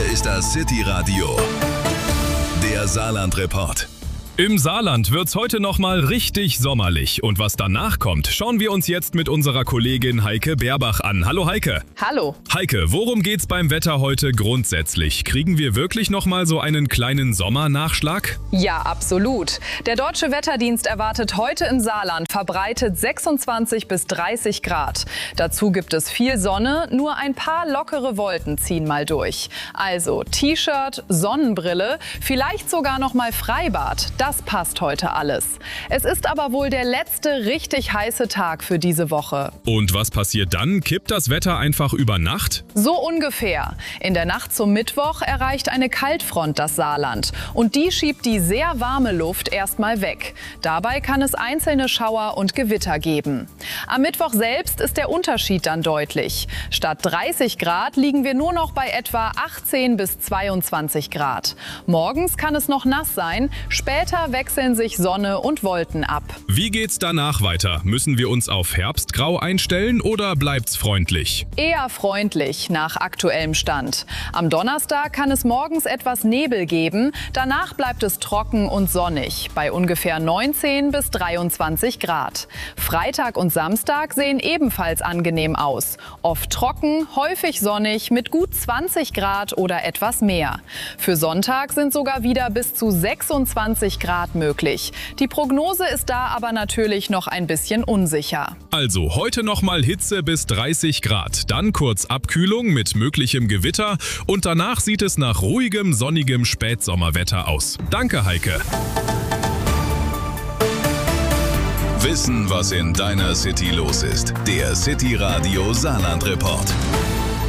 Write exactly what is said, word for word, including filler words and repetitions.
Hier ist das City Radio, der Saarland-Report. Im Saarland wird's heute nochmal richtig sommerlich. Und was danach kommt, schauen wir uns jetzt mit unserer Kollegin Heike Berbach an. Hallo Heike. Hallo. Heike, worum geht's beim Wetter heute grundsätzlich? Kriegen wir wirklich nochmal so einen kleinen Sommernachschlag? Ja, absolut. Der Deutsche Wetterdienst erwartet heute im Saarland verbreitet sechsundzwanzig bis dreißig Grad. Dazu gibt es viel Sonne, nur ein paar lockere Wolken ziehen mal durch. Also T-Shirt, Sonnenbrille, vielleicht sogar noch mal Freibad. Das passt heute alles. Es ist aber wohl der letzte richtig heiße Tag für diese Woche. Und was passiert dann? Kippt das Wetter einfach über Nacht? So ungefähr. In der Nacht zum Mittwoch erreicht eine Kaltfront das Saarland. Und die schiebt die sehr warme Luft erstmal weg. Dabei kann es einzelne Schauer und Gewitter geben. Am Mittwoch selbst ist der Unterschied dann deutlich. Statt dreißig Grad liegen wir nur noch bei etwa achtzehn bis zweiundzwanzig Grad. Morgens kann es noch nass sein, später wechseln sich Sonne und Wolken ab. Wie geht's danach weiter? Müssen wir uns auf Herbstgrau einstellen oder bleibt's freundlich? Eher freundlich nach aktuellem Stand. Am Donnerstag kann es morgens etwas Nebel geben, danach bleibt es trocken und sonnig, bei ungefähr neunzehn bis dreiundzwanzig Grad. Freitag und Samstag sehen ebenfalls angenehm aus. Oft trocken, häufig sonnig mit gut zwanzig Grad oder etwas mehr. Für Sonntag sind sogar wieder bis zu sechsundzwanzig Grad möglich. Die Prognose ist da aber natürlich noch ein bisschen unsicher. Also heute nochmal Hitze bis dreißig Grad, dann kurz Abkühlung mit möglichem Gewitter und danach sieht es nach ruhigem, sonnigem Spätsommerwetter aus. Danke, Heike. Wissen, was in deiner City los ist. Der City Radio Saarland-Report.